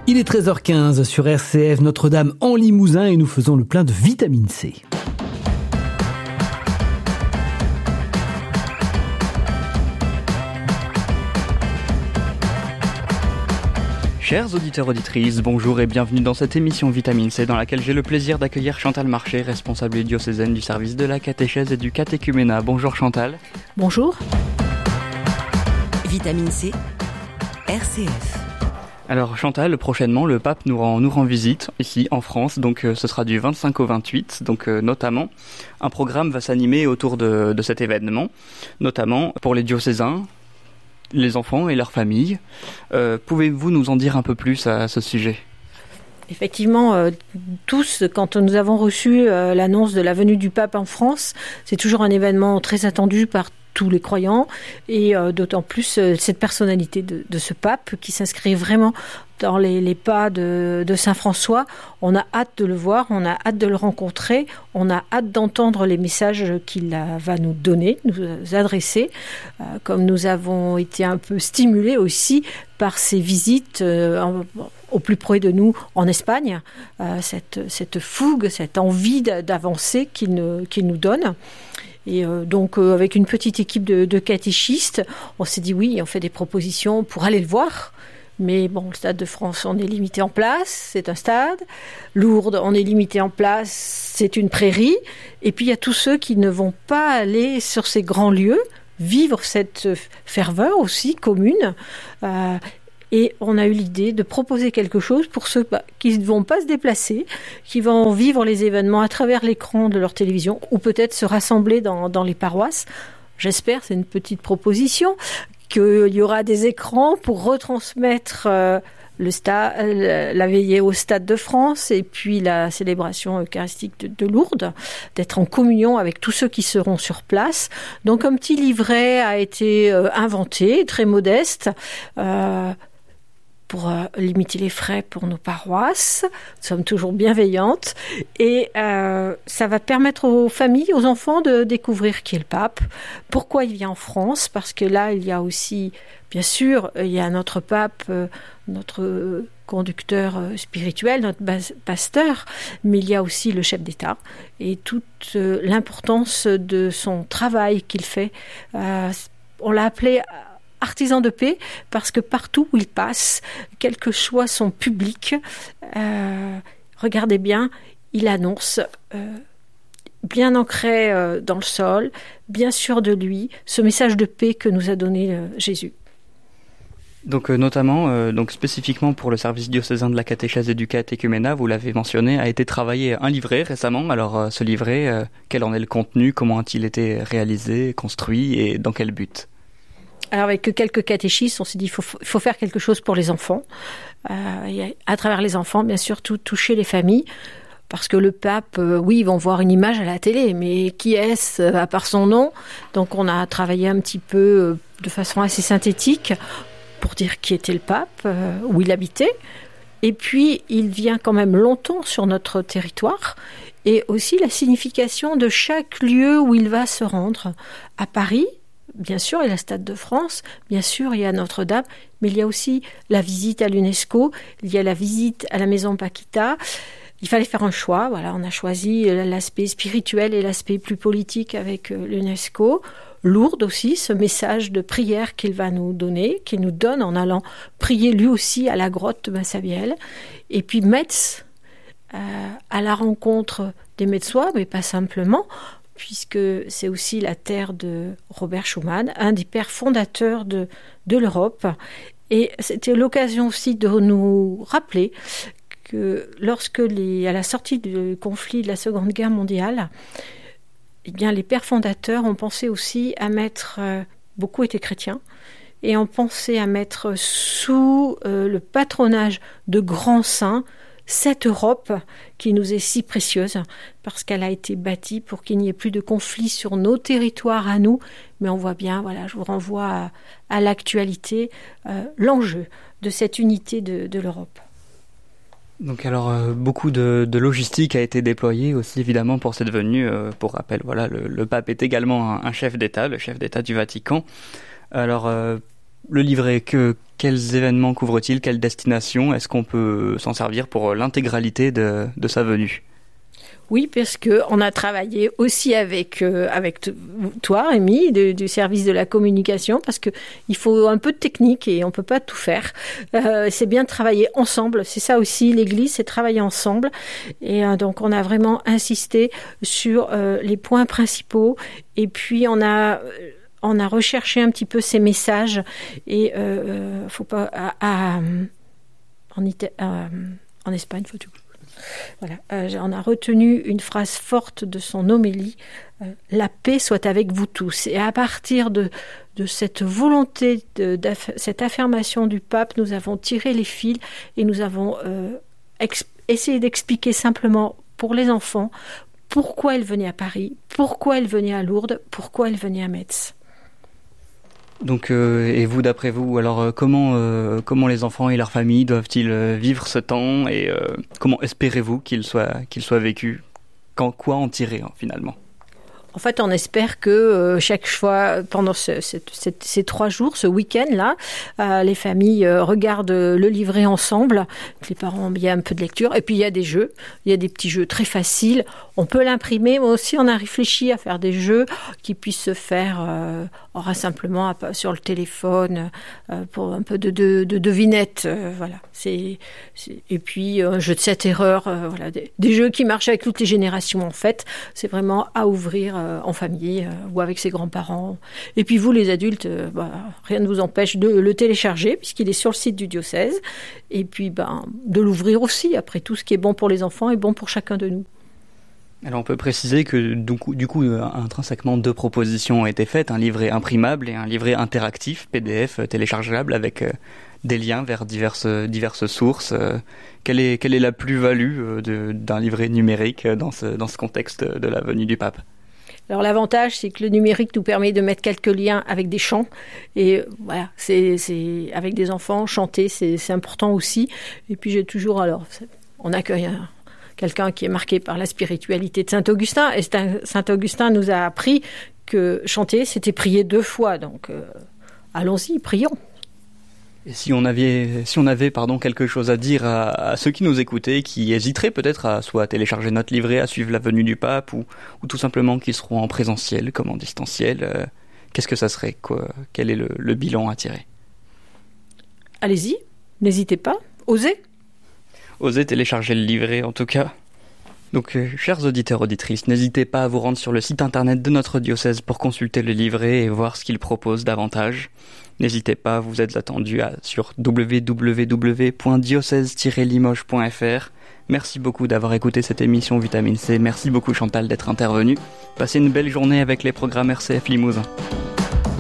Il est 13h15 sur RCF Notre-Dame en Limousin et nous faisons le plein de vitamine C. Chers auditeurs, auditrices, bonjour et bienvenue dans cette émission Vitamine C dans laquelle j'ai le plaisir d'accueillir Chantal Marché, responsable diocésaine du service de la catéchèse et du catéchuménat. Bonjour Chantal. Bonjour. Vitamine C, RCF. Alors Chantal, prochainement le pape nous rend visite ici en France, donc ce sera du 25 au 28, donc notamment un programme va s'animer autour de cet événement, notamment pour les diocésains, les enfants et leurs familles. Pouvez-vous nous en dire un peu plus à ce sujet ? Effectivement, tous, quand nous avons reçu l'annonce de la venue du pape en France, c'est toujours un événement très attendu par tous les croyants et d'autant plus cette personnalité de ce pape qui s'inscrit vraiment dans les pas de Saint François. On a hâte de le voir, on a hâte de le rencontrer, on a hâte d'entendre les messages qu'il va nous donner, nous adresser, comme nous avons été un peu stimulés aussi par ses visites au plus près de nous en Espagne, cette fougue, cette envie d'avancer qu'il nous donne. Et donc, avec une petite équipe de catéchistes, on s'est dit oui, on fait des propositions pour aller le voir. Mais bon, le Stade de France, on est limité en place, c'est un stade. Lourdes, on est limité en place, c'est une prairie. Et puis, il y a tous ceux qui ne vont pas aller sur ces grands lieux, vivre cette ferveur aussi commune. Et on a eu l'idée de proposer quelque chose pour ceux qui ne vont pas se déplacer, qui vont vivre les événements à travers l'écran de leur télévision ou peut-être se rassembler dans les paroisses. J'espère, c'est une petite proposition, qu'il y aura des écrans pour retransmettre la veillée au Stade de France et puis la célébration eucharistique de Lourdes, d'être en communion avec tous ceux qui seront sur place. Donc un petit livret a été inventé, très modeste, pour limiter les frais pour nos paroisses. Nous sommes toujours bienveillantes et ça va permettre aux familles, aux enfants de découvrir qui est le pape, pourquoi il vient en France, parce que là il y a aussi, bien sûr, il y a notre pape, notre conducteur spirituel, notre pasteur, mais il y a aussi le chef d'État et toute l'importance de son travail qu'il fait. On l'a appelé artisan de paix, parce que partout où il passe, quel que soit son public, regardez bien, il annonce, bien ancré dans le sol, bien sûr de lui, ce message de paix que nous a donné Jésus. Donc notamment, donc spécifiquement pour le service diocésain de la catéchèse et du catéchuménat, vous l'avez mentionné, a été travaillé un livret récemment. Alors ce livret, quel en est le contenu, comment a-t-il été réalisé, construit et dans quel but ? Alors avec quelques catéchistes, on s'est dit qu'il faut faire quelque chose pour les enfants. Et à travers les enfants, bien sûr, toucher les familles. Parce que le pape, oui, ils vont voir une image à la télé, mais qui est-ce à part son nom ? Donc on a travaillé un petit peu de façon assez synthétique pour dire qui était le pape, où il habitait. Et puis il vient quand même longtemps sur notre territoire. Et aussi la signification de chaque lieu où il va se rendre. À Paris, bien sûr, il y a le Stade de France, bien sûr, il y a Notre-Dame, mais il y a aussi la visite à l'UNESCO, il y a la visite à la Maison Paquita. Il fallait faire un choix, voilà, on a choisi l'aspect spirituel et l'aspect plus politique avec l'UNESCO. Lourdes aussi, ce message de prière qu'il va nous donner, qu'il nous donne en allant prier lui aussi à la grotte de Massabielle. Et puis Metz, à la rencontre des Metzois, mais pas simplement, puisque c'est aussi la terre de Robert Schuman, un des pères fondateurs de l'Europe. Et c'était l'occasion aussi de nous rappeler que lorsque, à la sortie du conflit de la Seconde Guerre mondiale, eh bien, les pères fondateurs ont pensé aussi à mettre, beaucoup étaient chrétiens, et ont pensé à mettre sous le patronage de grands saints cette Europe qui nous est si précieuse, parce qu'elle a été bâtie pour qu'il n'y ait plus de conflits sur nos territoires à nous, mais on voit bien, voilà, je vous renvoie à l'actualité, l'enjeu de cette unité de l'Europe. Donc alors beaucoup de logistique a été déployée aussi évidemment pour cette venue. Pour rappel, voilà, le pape est également un chef d'État, le chef d'État du Vatican. Alors Le livret, quels événements couvre-t-il? Quelle destination? Est-ce qu'on peut s'en servir pour l'intégralité de sa venue? Oui, parce que on a travaillé aussi avec toi, Rémi, du service de la communication, parce que il faut un peu de technique et on peut pas tout faire. C'est bien de travailler ensemble. C'est ça aussi, l'Église, c'est travailler ensemble. Et donc, on a vraiment insisté sur les points principaux. Et puis, on a recherché un petit peu ces messages. Et faut pas en Espagne, faut tout. Voilà, on a retenu une phrase forte de son homélie, la paix soit avec vous tous. Et à partir de cette volonté, cette affirmation du pape, nous avons tiré les fils et nous avons essayé d'expliquer simplement pour les enfants pourquoi elle venait à Paris, pourquoi elle venait à Lourdes, pourquoi elle venait à Metz. Donc, et vous, d'après vous, alors comment les enfants et leurs familles doivent-ils vivre ce temps et comment espérez-vous qu'il soit vécu? Quoi en tirer finalement? En fait, on espère que chaque fois, pendant ces 3 jours, ce week-end-là, les familles regardent le livret ensemble, que les parents ont bien un peu de lecture. Et puis, il y a des jeux. Il y a des petits jeux très faciles. On peut l'imprimer. Mais aussi, on a réfléchi à faire des jeux qui puissent se faire simplement sur le téléphone pour un peu de devinette. Voilà. Et puis, un jeu de 7 erreurs. Voilà. Des jeux qui marchent avec toutes les générations, en fait. C'est vraiment à ouvrir en famille ou avec ses grands-parents. Et puis vous, les adultes, rien ne vous empêche de le télécharger puisqu'il est sur le site du diocèse. Et puis de l'ouvrir aussi. Après tout, ce qui est bon pour les enfants est bon pour chacun de nous. Alors on peut préciser que du coup intrinsèquement 2 propositions ont été faites, un livret imprimable et un livret interactif, PDF téléchargeable avec des liens vers diverses sources. Quelle est la plus-value d'un livret numérique dans ce contexte de la venue du pape? Alors l'avantage, c'est que le numérique nous permet de mettre quelques liens avec des chants. Et voilà, c'est avec des enfants, chanter, c'est important aussi. Et puis on accueille quelqu'un qui est marqué par la spiritualité de Saint-Augustin. Et Saint-Augustin nous a appris que chanter, c'était prier 2 fois. Donc allons-y, prions. Et si on avait quelque chose à dire à ceux qui nous écoutaient, qui hésiteraient peut-être à soit télécharger notre livret, à suivre la venue du pape, ou tout simplement qui seront en présentiel comme en distanciel, qu'est-ce que ça serait, quoi? Quel est le bilan à tirer? Allez-y, n'hésitez pas, osez. Osez télécharger le livret en tout cas. Donc, chers auditeurs, auditrices, n'hésitez pas à vous rendre sur le site internet de notre diocèse pour consulter le livret et voir ce qu'il propose davantage. N'hésitez pas, vous êtes attendus sur www.diocèse-limoges.fr. Merci beaucoup d'avoir écouté cette émission Vitamine C. Merci beaucoup Chantal d'être intervenue. Passez une belle journée avec les programmes RCF Limousin.